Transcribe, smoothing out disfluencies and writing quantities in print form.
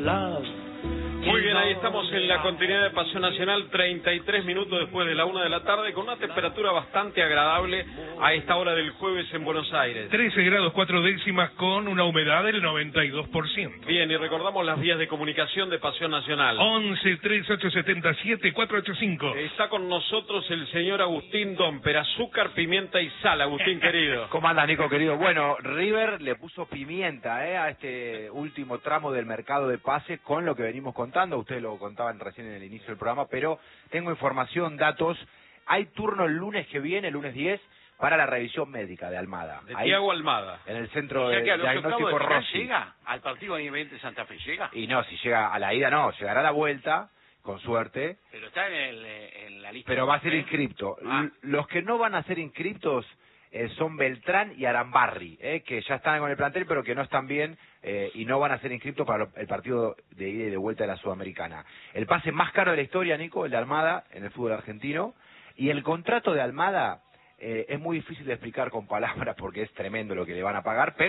Muy bien, ahí estamos en la continuidad de Pasión Nacional, 33 minutos después de la 1 de la tarde, con una temperatura bastante agradable a esta hora del jueves en Buenos Aires. 13 grados 4 décimas con una humedad del 92%. Bien, y recordamos las vías de comunicación de Pasión Nacional. 11 3877 485. Está con nosotros el señor Agustín Domper, azúcar, pimienta y sal. Agustín, querido. ¿Cómo anda, Nico, querido? Bueno, River le puso pimienta a este último tramo del mercado de pases con lo que venimos contando. Ustedes lo contaban recién en el inicio del programa, pero tengo información, datos. Hay turno el lunes que viene, el lunes 10, para la revisión médica de Almada. De Thiago Almada. En el centro O sea de que a los diagnóstico octavos de final Rossi. llega al partido Independiente Santa Fe, ¿llega? Y no, si llega a la ida no, llegará a la vuelta, con suerte. Pero está en la lista. Pero va a ser inscripto. Los que no van a ser inscriptos son Beltrán y Arambarri, que ya están con el plantel, pero que no están bien y no van a ser inscritos para el partido de ida y de vuelta de la Sudamericana. El pase más caro de la historia, Nico, el de Almada, en el fútbol argentino. Y el contrato de Almada es muy difícil de explicar con palabras porque es tremendo lo que le van a pagar, pero